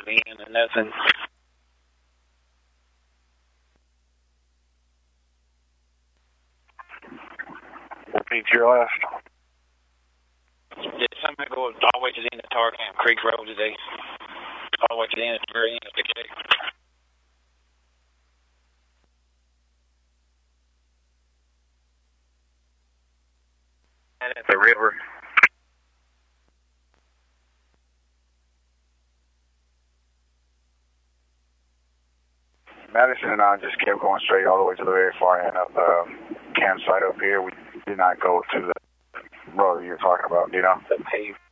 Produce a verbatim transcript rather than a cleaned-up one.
in or nothing. Repeat your last. Did somebody go all the way to the end of Tar Camp Creek Road today? All the way to the end, at the very end of the cave. And at the river. Madison and I just kept going straight all the way to the very far end of the campsite up here. We did not go to the road you're talking about, you know? The paved